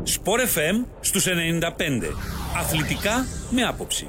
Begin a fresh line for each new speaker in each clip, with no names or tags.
Sport FM στους 95. Αθλητικά με άποψη.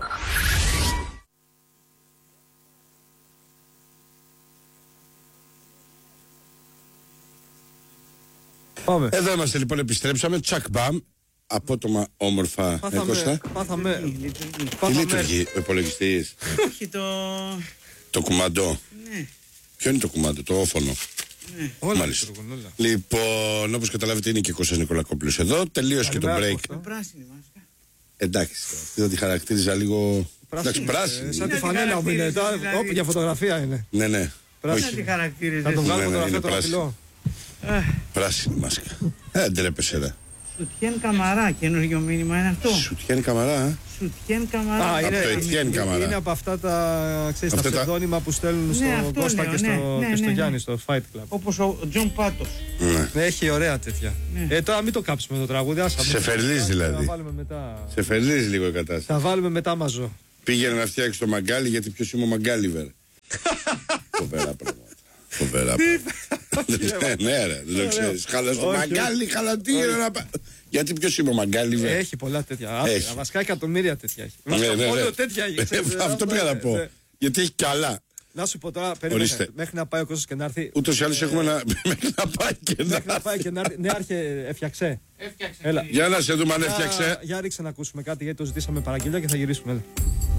Πάμε.
Εδώ είμαστε λοιπόν, επιστρέψαμε. Τσακ μπαμ. Απότομα όμορφα.
Πάθαμε.
Τι λειτουργεί ο υπολογιστής?
Όχι
Το κουμαντό.
Ναι.
Ποιο είναι το κουμάντο? Το όφωνο.
Ναι.
Όλα
Μάλιστα.
λειτουργούν, όλα.
Λοιπόν, όπως καταλάβετε είναι και Κώστας Νικολακόπουλος εδώ. Τελείωσε και το
Καλημέρα,
break.
Κώστα.
Πράσινη μάσκα.
Εντάξει, αυτή θα τη χαρακτήριζα λίγο. Εντάξει, πράσινη.
Σαν τη
Είναι
φανέλα μου είναι.
αντιχαρακτήριζε, δηλαδή.
Όπ, για φωτογραφία είναι.
Ναι, ναι.
Να
Πράσινη.
τη χαρακτήριζε.
Θα τον βγάλω
Ναι, ναι,
φωτογραφία
είναι
τον
πράσινη.
αφιλό.
Πράσινη μάσκα. Ντρέπεσαι, ρε.
Σουτιέν Καμαρά, καινούργιο μήνυμα είναι αυτό.
Σουτιέν Καμαρά,
Σουτιέν Καμαρά.
Α,
Από το Ετιέν Καμαρά.
είναι από αυτά τα, ξέρεις, τα
Αυτά τα-
ψευδόνυμα που στέλνουν στον
αυτό
Κώστα
λέω,
και στο
ναι.
Γιάννη, στο Fight Club.
Όπως ο Τζον Πάτος.
Ναι.
Έχει ωραία τέτοια. Τώρα μην το κάψουμε το τραγούδι. άσε,
Σε φερλίζει δηλαδή.
Θα βάλουμε μετά.
Σε φερλίζει λίγο η κατάσταση.
Θα βάλουμε μετά μαζό.
Πήγαινε να φτιάξει το μαγκάλι, γιατί ποιος είμαι ο Μαγκάλιβερ. Φοβερά πράγματα. Φοβερά πράγματα. Ναι, ρε, δεν το ξέρεις. Χάλα στο
Όχι,
μαγκάλι, χάλα τι είναι να πάει. Γιατί ποιος είμαι ο Μαγκάλιβερ.
Έχει πολλά τέτοια.
Έχει.
Βασικά εκατομμύρια τέτοια έχει.
Ναι, ναι, ναι.
Μόνο τέτοια έχει. ξέρεις,
Αυτό πήγα να πω.
ναι.
Γιατί έχει κι άλλα.
Να σου πω τώρα, περίμενε.
Ορίστε.
Μέχρι να πάει ο Κώστας και να έρθει.
Ούτως ή άλλως έχουμε να. Μέχρι να πάει και
Μέχρι να
να.
πάει και να έρθει. Ναι, άρχε, έφτιαξε.
Έφτιαξε.
Έλα.
Για να σε δούμε αν έφτιαξε.
Για ρίξε να ακούσουμε κάτι γιατί το ζητήσαμε παραγγελιά και θα γυρίσουμε. Έλα.